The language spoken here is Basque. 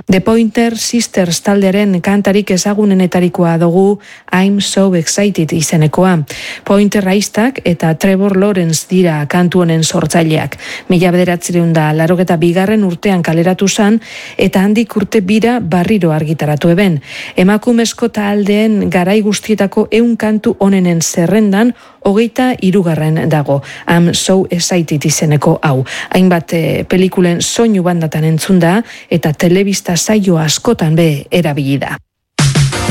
The Pointer Sisters taldearen kantarik ezagunenetarikoa dugu I'm So Excited izenekoa. Pointer Aistak eta Trevor Lawrence dira kantu honen sortzaileak. 1982 urtean kaleratu zan eta handik urte bira barriro argitaratu eben. Emakumezko taldeen garai guztietako 100 kantu honenen zerrendan 23. dago. I'm So Excited izeneko hau. Hainbat pelikulen soinu bandatan entzun da eta telebista saio askotan be erabili da.